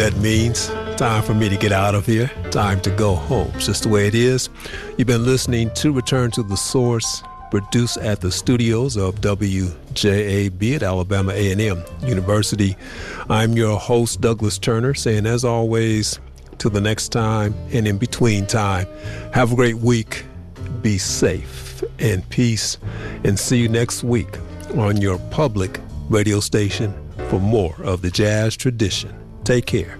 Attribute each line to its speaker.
Speaker 1: that means. Time for me to get out of here. Time to go home. It's just the way it is. You've been listening to Return to the Source, produced at the studios of WJAB at Alabama A&M University. I'm your host, Douglas Turner, saying, as always, till the next time and in between time, have a great week. Be safe and peace, and see you next week on your public radio station for more of the jazz tradition. Take care.